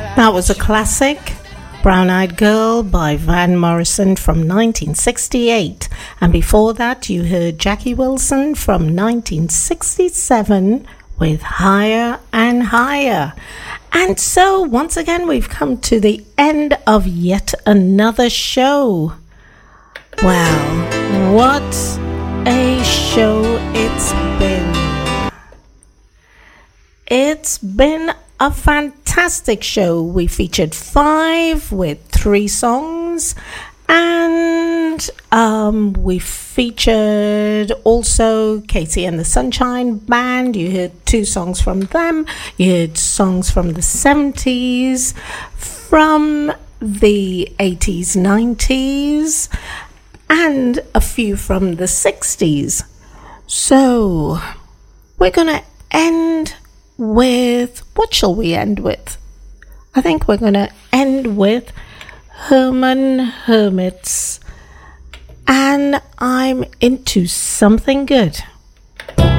That was a classic, Brown Eyed Girl by Van Morrison from 1968. And before that, you heard Jackie Wilson from 1967 with Higher and Higher. And so, once again, we've come to the end of yet another show. Wow, what a show it's been. It's been a fantastic show. We featured 5 with 3 songs, and we featured also Katie and the Sunshine Band. You heard 2 songs from them. You heard songs from the 70s, from the 80s, 90s, and a few from the 60s. So we're going to end with, what shall we end with? I think we're going to end with Herman Hermits, and I'm into something good.